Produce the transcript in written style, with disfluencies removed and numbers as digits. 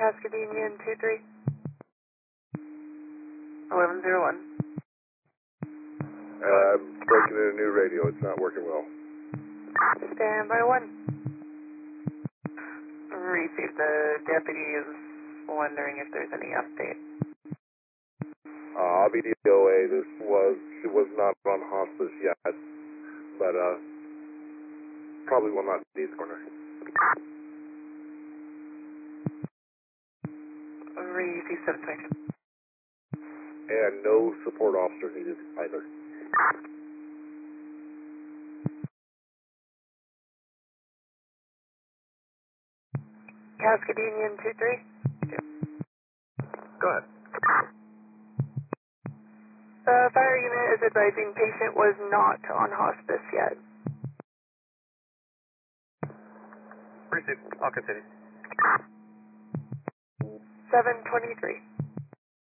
Cascadenian 23. 1101. I'm breaking in a new radio. It's not working well. Stand by 1. Received. The deputy is wondering if there's any update. I'll be DOA. She was not on hospice yet, but probably will not be the corner. Receive 722. And no support officer needed either. Cascadenian 23. Go ahead. The fire unit is advising patient was not on hospice yet. Received. I'll continue. 723.